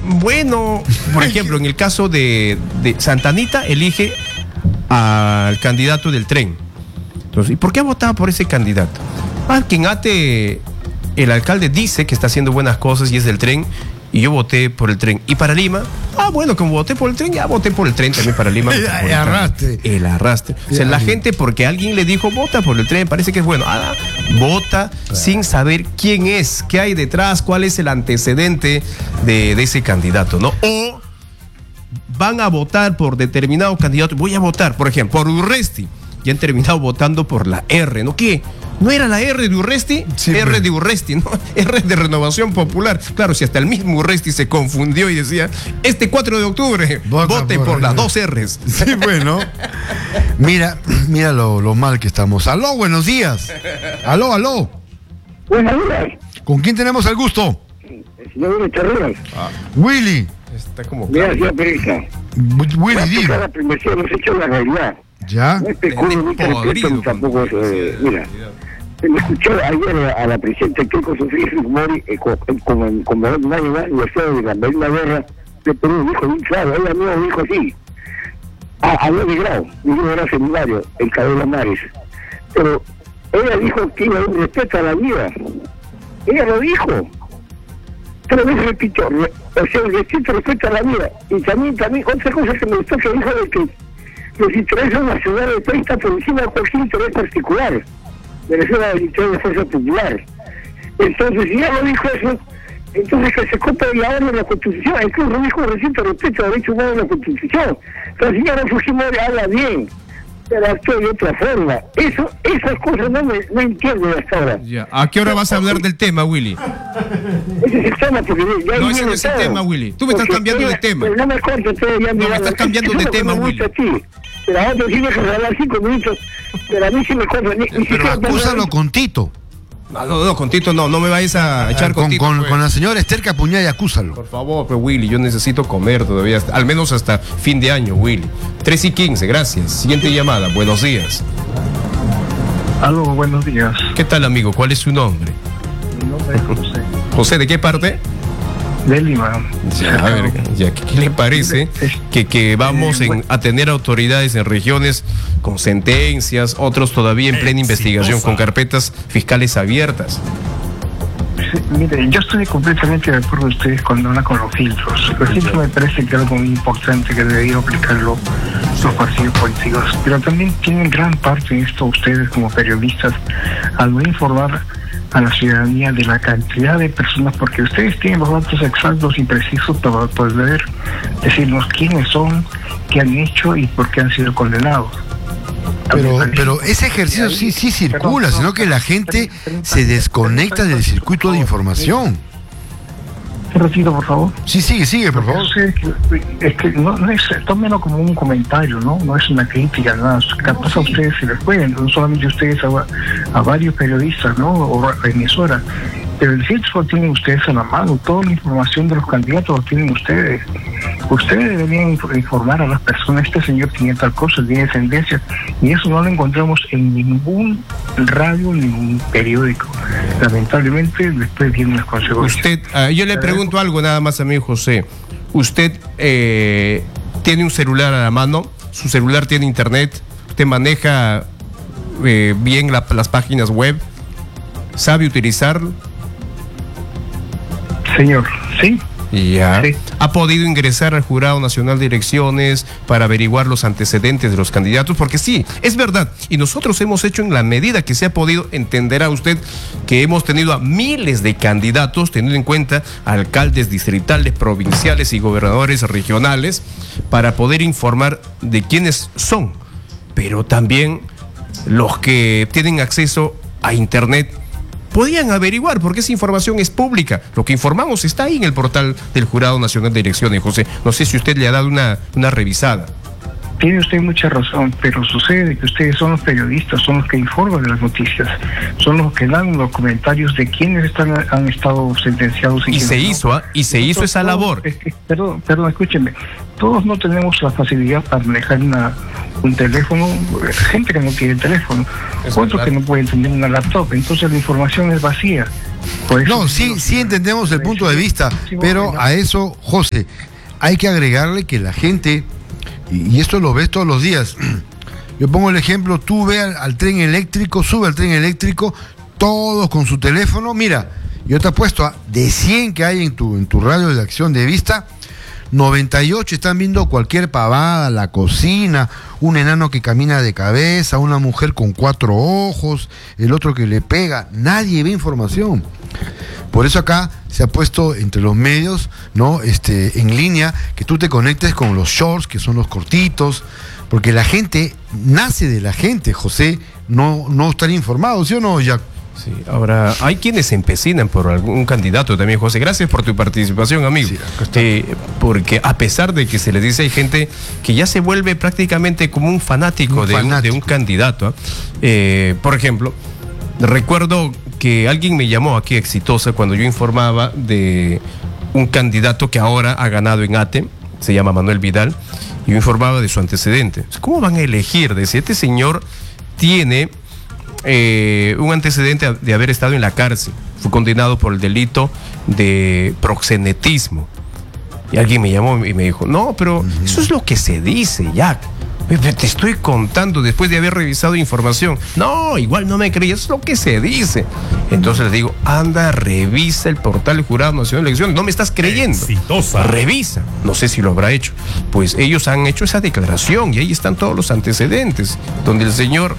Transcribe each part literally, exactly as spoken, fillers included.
bueno, por ejemplo, en el caso de, de Santa Anita, elige al candidato del tren. Entonces, ¿y por qué ha votado por ese candidato? Ah, quien ate, el alcalde dice que está haciendo buenas cosas y es del tren, y yo voté por el tren. ¿Y para Lima? Ah, bueno, como voté por el tren, ya voté por el tren también para Lima. El, el arrastre. El arrastre. O sea, la gente, porque alguien le dijo, vota por el tren, parece que es bueno. Ah, vota claro, sin saber quién es, qué hay detrás, cuál es el antecedente de, de ese candidato, ¿no? O van a votar por determinado candidato. Voy a votar, por ejemplo, por Urresti. Y han terminado votando por la R, ¿no? ¿Qué? ¿No era la R de Urresti? Sí, R pero... de Urresti, ¿no? R de Renovación Popular. Claro, si hasta el mismo Urresti se confundió y decía, este cuatro de octubre, Vota vote por, por las dos R's. Sí, bueno. Mira, mira lo, lo mal que estamos. Aló, buenos días. Aló, aló. Buenos días. ¿Con quién tenemos el gusto? El señor Willy Charreras. Ah. Willy. Está como... Mira, señor Perica. Willy, diga. La primera hemos hecho la realidad. Ya. No especulo, ni tampoco. Eh, mira. Se me escuchó ayer a la presidenta Keiko Sofía Fujimori eh, con, con, con Manuel Nájera y el feo de la Marina Guerra de Perú, dijo bien claro, ella misma dijo así, a, a nueve grados, dijo era seminario, el Cabello Mares, pero ella dijo que iba a un respeto a la vida, ella lo dijo, tres veces repito, re, o sea, el respeto, respeto a la vida, y también, también, otra cosa que me gustó que dijo de que los intereses nacionales del país están por encima de cualquier interés particular. Venezuela del interés de fuerza popular. Entonces, si ya lo dijo eso, entonces que se cumpla la orden de la Constitución. Incluso dijo reciente respeto al derecho humano de la Constitución. Entonces, ya no Fujimori habla bien, pero actúa de otra forma. Eso, esas cosas no, me, no entiendo hasta ahora. Ya. ¿A qué hora vas a hablar del tema, Willy? Ese es el tema, porque ya no, ese no es el tema, Willy. Tú me estás cambiando de tema. No me cortes, ya no, me estás cambiando de tema, Willy. Pero a otros sí dejan hablar cinco minutos, pero a mí sí me corta. Ni, ni pero acúsalo con Tito. No, no, no, con Tito no, no me vayas a echar ah, con, con Tito. Con, pues. con la señora Esther Capuñá y acúsalo. Por favor, pues Willy, yo necesito comer todavía, hasta, al menos hasta fin de año, Willy. tres y quince, gracias. Siguiente llamada, buenos días. Aló, buenos días. ¿Qué tal, amigo? ¿Cuál es su nombre? Mi nombre es José. José, ¿de qué parte? De Lima. Ya, a ver, ya, ¿qué le parece que, que vamos en, a tener autoridades en regiones con sentencias, otros todavía en plena investigación, con carpetas fiscales abiertas? Sí, mire, yo estoy completamente de acuerdo con ustedes cuando hablan con los filtros. Los filtros me parece que es algo muy importante que deberían aplicarlo los partidos políticos, pero también tienen gran parte en esto ustedes como periodistas al no informar a la ciudadanía de la cantidad de personas, porque ustedes tienen los datos exactos y precisos para poder decirnos quiénes son, qué han hecho y por qué han sido condenados. Pero, pero ese ejercicio sí, sí circula, perdón, sino que la gente se desconecta del circuito de información. Un ratito, por favor. Sí, sigue, sigue, por favor. Es que, es que no, no es, tómenlo como un comentario, ¿no? No es una crítica, nada. Capaz a ustedes se les pueden, no solamente ustedes, a, a varios periodistas, ¿no? O a emisoras. Pero el filtro lo tienen ustedes a la mano, toda la información de los candidatos lo tienen ustedes. Ustedes deberían informar a las personas, este señor tiene tal cosa, tiene descendencia, y eso no lo encontramos en ningún radio, ningún periódico. Lamentablemente, después vienen las consecuencias. Usted, uh, yo le pregunto algo nada más a mí, José. ¿Usted eh, tiene un celular a la mano? ¿Su celular tiene internet? ¿Usted maneja eh, bien la, las páginas web? ¿Sabe utilizarlo? Señor, sí. Ya. Sí. ¿Ha podido ingresar al Jurado Nacional de Elecciones para averiguar los antecedentes de los candidatos? Porque sí, es verdad. Y nosotros hemos hecho en la medida que se ha podido, entenderá usted que hemos tenido a miles de candidatos, teniendo en cuenta alcaldes distritales, provinciales y gobernadores regionales, para poder informar de quiénes son. Pero también los que tienen acceso a Internet podían averiguar, porque esa información es pública. Lo que informamos está ahí en el portal del Jurado Nacional de Elecciones, José. No sé si usted le ha dado una, una revisada. Tiene usted mucha razón, pero sucede que ustedes son los periodistas, son los que informan de las noticias, son los que dan los comentarios de quienes están, han estado sentenciados. Y se hizo, no. ¿ah? Y se hizo esa labor. Es que, perdón, perdón, escúcheme. Todos no tenemos la facilidad para manejar una, un teléfono, gente que no tiene teléfono, otros que no pueden tener una laptop, entonces la información es vacía. No, sí, sí entendemos el punto de vista, pero a eso, José, hay que agregarle que la gente, y esto lo ves todos los días, yo pongo el ejemplo, tú ve al, al tren eléctrico, sube al tren eléctrico, todos con su teléfono, mira, yo te apuesto a, de cien que hay en tu, en tu radio de acción de vista, noventa y ocho están viendo cualquier pavada, la cocina, un enano que camina de cabeza, una mujer con cuatro ojos, el otro que le pega, nadie ve información. Por eso acá se ha puesto entre los medios, ¿no? Este, en línea, que tú te conectes con los shorts, que son los cortitos, porque la gente nace de la gente, José, no, no estar informado, ¿sí o no, Jack? Sí, ahora, hay quienes se empecinan por algún candidato también, José. Gracias por tu participación, amigo. Sí, eh, porque a pesar de que se le dice, hay gente que ya se vuelve prácticamente como un fanático, un de, fanático. Un, de un candidato. Eh, por ejemplo, recuerdo que alguien me llamó aquí, Exitosa, cuando yo informaba de un candidato que ahora ha ganado en ATE, se llama Manuel Vidal, y yo informaba de su antecedente. ¿Cómo van a elegir? Decía, este señor tiene... Eh, un antecedente de haber estado en la cárcel, fue condenado por el delito de proxenetismo, y alguien me llamó y me dijo, no, pero uh-huh. eso es lo que se dice, Jack, te estoy contando después de haber revisado información. No, igual no me creí, eso es lo que se dice. Entonces le digo, anda, revisa el portal del Jurado Nacional de Elecciones. No me estás creyendo. Exitosa. Revisa. No sé si lo habrá hecho. Pues ellos han hecho esa declaración y ahí están todos los antecedentes, donde el señor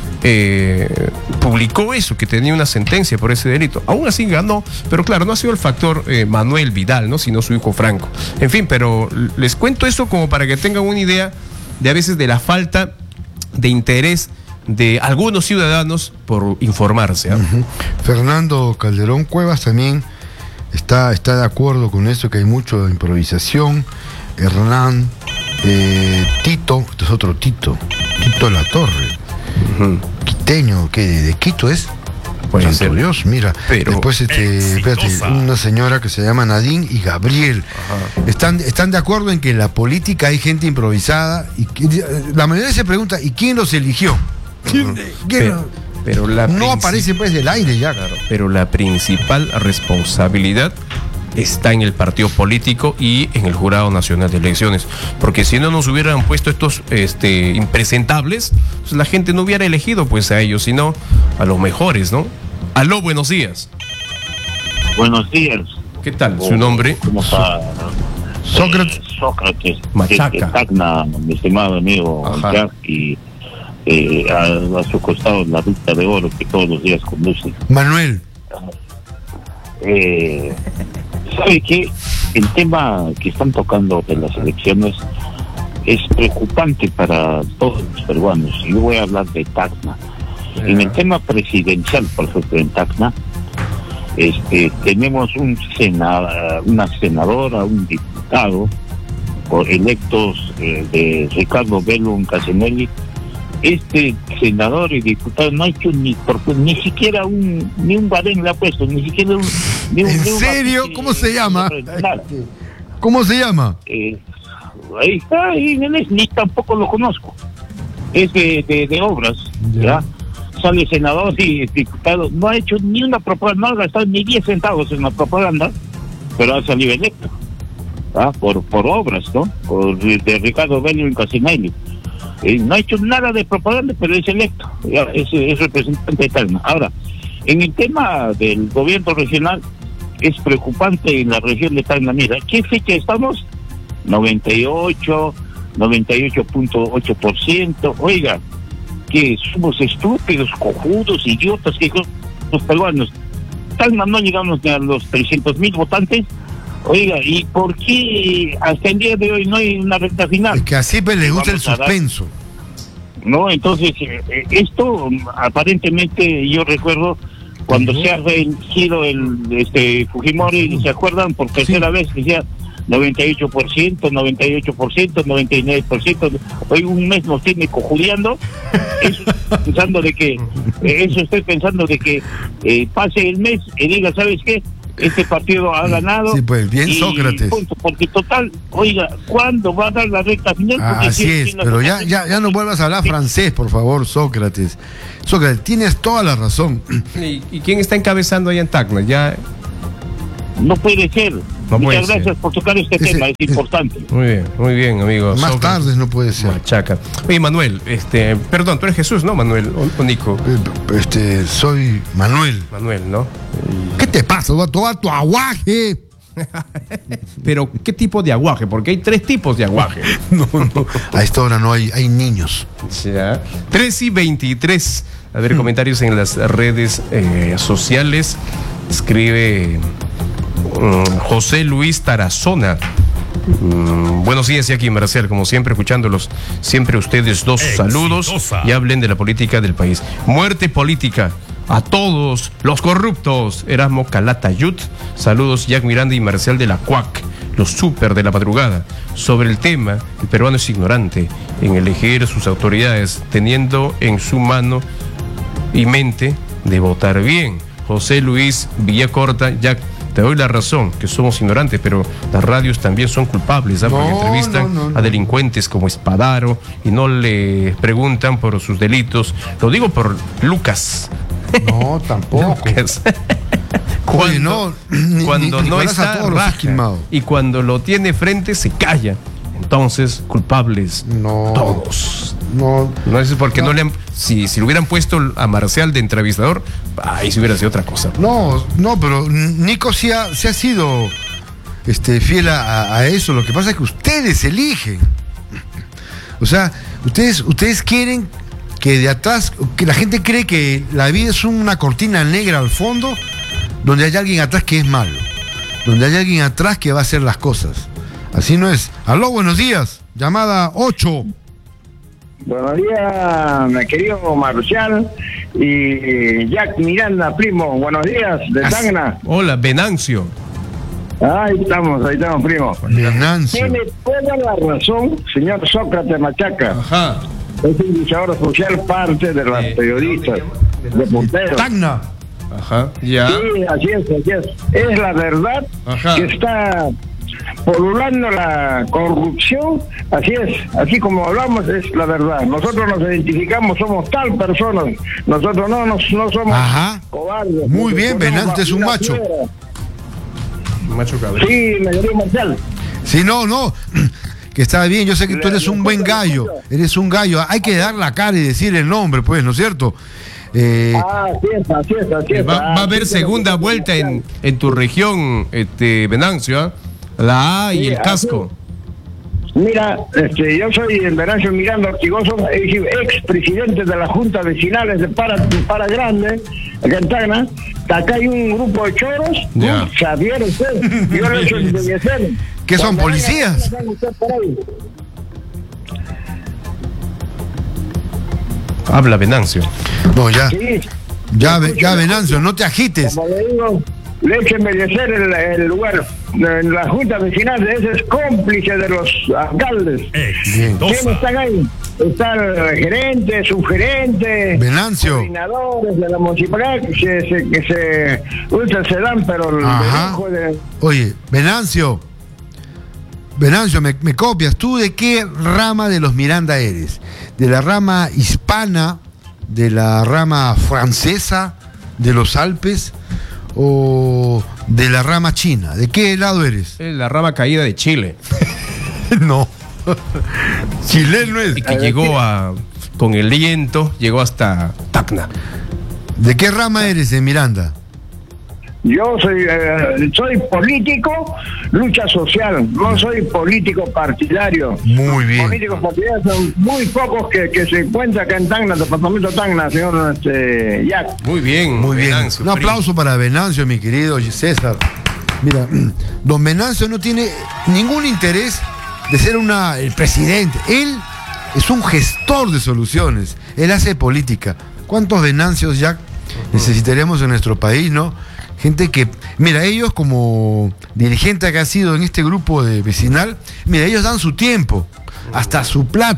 Eh, publicó eso, que tenía una sentencia por ese delito. Aún así ganó, pero claro, no ha sido el factor eh, Manuel Vidal, ¿no? Sino su hijo Franco. En fin, pero les cuento eso como para que tengan una idea de a veces de la falta de interés de algunos ciudadanos por informarse, ¿eh? Uh-huh. Fernando Calderón Cuevas también está, está de acuerdo con eso, que hay mucho de improvisación. Hernán, eh, Tito, este es otro Tito, Tito La Torre. Uh-huh. Quiteño, que de, de Quito es. Puede Santo ser. Dios, mira. Pero después este, espérate, una señora que se llama Nadine y Gabriel. Ajá. Están, están de acuerdo en que en la política hay gente improvisada y que, la mayoría se pregunta, ¿y quién los eligió? Uh-huh. ¿Quién, pero, pero la no aparece pues del aire ya. Claro, pero la principal responsabilidad está en el partido político y en el Jurado Nacional de Elecciones, porque si no nos hubieran puesto estos este, impresentables, pues la gente no hubiera elegido pues a ellos, sino a los mejores, ¿no? Aló, buenos días. Buenos días. ¿Qué tal? ¿Su nombre? ¿Cómo está? Sócrates. Eh, Sócrates. Machaca. Tacna, mi estimado amigo Jack, y eh, a, a su costado la ruta de oro que todos los días conduce. Manuel. Eh... ¿Sabe qué? El tema que están tocando de las elecciones es preocupante para todos los peruanos. Yo voy a hablar de Tacna. Yeah. En el tema presidencial, por ejemplo, en Tacna, este, tenemos un senador, una senadora, un diputado por electos eh, de Ricardo Bellum Casinelli. Este senador y diputado no ha hecho ni ni siquiera un ni un badén le ha puesto, ni siquiera un ni un, ¿En ni un serio? badén, ¿Cómo se llama? Nada. ¿Cómo se llama? Eh, ahí está, ahí ni tampoco lo conozco. Es de, de, de obras, yeah. ¿ya? Sale senador y diputado, no ha hecho ni una propaganda, no ha gastado ni diez centavos en la propaganda, pero ha salido electo, ¿ya? Por, por obras, ¿no? Por, de Ricardo Bellum Casinelli. Eh, no ha hecho nada de propaganda, pero es electo, ya, es, es representante de Tacna. Ahora, en el tema del gobierno regional, es preocupante en la región de Tacna. Mira, ¿qué fecha estamos? noventa y ocho, noventa y ocho punto ocho por ciento. Oiga, que somos estúpidos, cojudos, idiotas, que los peruanos. Tacna no llegamos ni a los trescientos mil votantes. Oiga, ¿y por qué hasta el día de hoy no hay una recta final? Es que a Cipe le gusta el suspenso. No, entonces, eh, esto aparentemente, yo recuerdo cuando uh-huh. se hace el giro el este Fujimori, uh-huh. ¿se acuerdan? Por tercera sí. vez decía noventa y ocho por ciento, noventa y ocho por ciento, noventa y nueve por ciento. Hoy un mes nos tiene cojudeando. Eso pensando de que, eh, eso estoy pensando de que eh, pase el mes y diga, ¿sabes qué? este partido ha ganado. Sí, pues, bien Sócrates. Punto, porque total, oiga, ¿cuándo va a dar la recta final? Ah, así si, es, si pero ya, ya, ya no vuelvas a hablar sí. francés, por favor, Sócrates. Sócrates, tienes toda la razón. ¿Y, y quién está encabezando allá en Tacna? Ya... No puede ser. No Muchas puede gracias ser. por tocar este Ese, tema, es ese, importante. Muy bien, muy bien, amigo. Más Sócrates. tarde no puede ser. Machaca. Oye, Manuel, este, perdón, tú eres Jesús, ¿no, Manuel? O, o Nico. Este, soy Manuel. Manuel, ¿no? ¿Qué te pasa? Va a tomar tu aguaje. Pero, ¿qué tipo de aguaje? Porque hay tres tipos de aguaje. No, no. A esta hora no hay, hay niños. Ya. tres y veintitrés. A ver, comentarios en las redes eh, sociales. Escribe um, José Luis Tarazona. Mm, buenos días, Jackie y Marcial, como siempre, escuchándolos. Siempre ustedes dos. Exitosa. Saludos y hablen de la política del país. Muerte política a todos los corruptos. Erasmo Calatayud. Saludos, Jack Miranda y Marcial de la Cuac, los súper de la madrugada. Sobre el tema, el peruano es ignorante en elegir sus autoridades, teniendo en su mano y mente de votar bien. José Luis Villacorta, Jack, te doy la razón, que somos ignorantes, pero las radios también son culpables, ¿eh? Porque no, entrevistan no, no, no. a delincuentes como Espadaro y no le preguntan por sus delitos. Lo digo por Lucas. No, tampoco. Lucas. Cuando, Oye, no, ni, cuando ni, no ni está raja, y cuando lo tiene frente se calla. Entonces, culpables no, todos. No, no es porque no, no le han, si, si le hubieran puesto a Marcial de entrevistador, ahí se hubiera sido otra cosa. No, no, pero Nico sí ha, sí ha sido este, fiel a, a eso. Lo que pasa es que ustedes eligen. O sea, ustedes, ustedes quieren que de atrás, que la gente cree que la vida es una cortina negra al fondo, donde hay alguien atrás que es malo, donde hay alguien atrás que va a hacer las cosas. Así no es. Aló, buenos días. Llamada ocho. Buenos días, mi querido Marcial y Jack Miranda, primo. Buenos días, de Tacna. Hola, Venancio. Ahí estamos, ahí estamos, primo. Venancio. Tiene toda la razón, señor Sócrates Machaca. Ajá. Es un luchador social, parte de las eh, periodistas, de punteros. Tacna. Ajá, ya. Sí, así es, así es. Es la verdad. Ajá. Que está polulando la corrupción, así es, así como hablamos, es la verdad. Nosotros nos identificamos, somos tal persona, nosotros no, nos, no somos Ajá. cobardes. Muy bien, Venante es un macho. Piedra. Macho cabrón. Sí, me quería Marcial. Sí, no, no, que está bien, yo sé que tú eres un buen gallo, eres un gallo, hay que dar la cara y decir el nombre, pues, ¿no es cierto? Eh, ah, así es, así es, así es. Va, va a haber segunda vuelta en, en tu región, este, Venancio, ¿eh? La A y sí, el casco. Mira, este, yo soy el Venancio Miranda Ortigoso, ex presidente de la Junta Vecinales de Para, Para Grande, acá en Tacna. Acá hay un grupo de choros, yeah. Xavier, usted, yo lo he hecho envejecer. ¿Qué son, policías? Habla, Venancio. No, ya. Sí. Ya, ya, Venancio, no te agites. Como le digo, le he hecho embellecer el, el lugar. La Junta Vecinal ese es cómplice de los alcaldes. ¿Quiénes están ahí? Está el gerente, subgerente, Venancio, coordinadores de la municipalidad que se, se, que se, ustedes se dan, pero el Ajá. de... Oye, Venancio, Venancio, me, me copias. ¿Tú de qué rama de los Miranda eres? ¿De la rama hispana? ¿De la rama francesa? ¿De los Alpes? ¿O de la rama china? ¿De qué lado eres? Es la rama caída de Chile. No. Chileno es. Y que llegó a, con el viento, llegó hasta Tacna. ¿De qué rama eres de Miranda? Yo soy eh, soy político, lucha social, no soy político partidario. Muy bien. Políticos partidarios son muy pocos que, que se encuentran acá en Tacna, departamento de Tacna, señor este, Jack. Muy bien, muy bien. Venancio, Un aplauso para Venancio, mi querido César. Mira, don Venancio no tiene ningún interés de ser una, el presidente. Él es un gestor de soluciones. Él hace política. ¿Cuántos Venancios, Jack, necesitaremos en nuestro país, no? Gente que, mira, ellos como dirigente que ha sido en este grupo de vecinal, mira, ellos dan su tiempo, hasta su plata,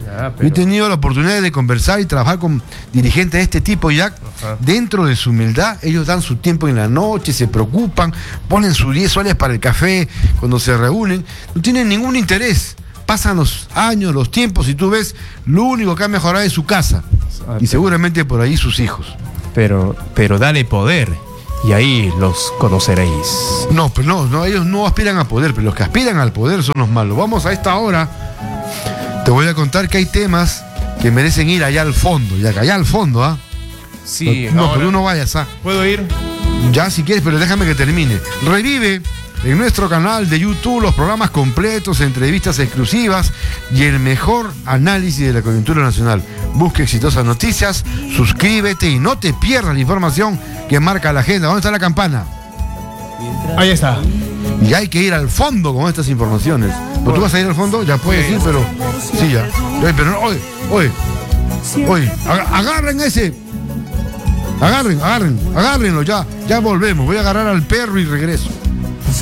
Ya, pero... Yo he tenido la oportunidad de conversar y trabajar con dirigentes de este tipo, ya. Ajá. Dentro de su humildad, ellos dan su tiempo en la noche, se preocupan, ponen sus diez soles para el café cuando se reúnen, no tienen ningún interés. Pasan los años, los tiempos, y tú ves, lo único que ha mejorado es su casa. Ah, y seguramente por ahí sus hijos. Pero, pero dale poder, y ahí los conoceréis. No, pero no, no, ellos no aspiran a poder, pero los que aspiran al poder son los malos. Vamos a esta hora, te voy a contar que hay temas que merecen ir allá al fondo, ya que allá al fondo, ¿ah? Sí, no, no, pero no vayas, ¿ah? ¿Puedo ir? Ya, si quieres, pero déjame que termine. Revive en nuestro canal de YouTube los programas completos, entrevistas exclusivas y el mejor análisis de la coyuntura nacional. Busca Exitosas Noticias, suscríbete y no te pierdas la información que marca la agenda. ¿Dónde está la campana? Ahí está. Y hay que ir al fondo con estas informaciones. ¿Tú vas a ir al fondo? Ya puedes ir, pero... Sí, ya. Pero no, oye, oye, oye, agarren ese... Agarren, agarren, agárrenlo, ya, ya volvemos. Voy a agarrar al perro y regreso.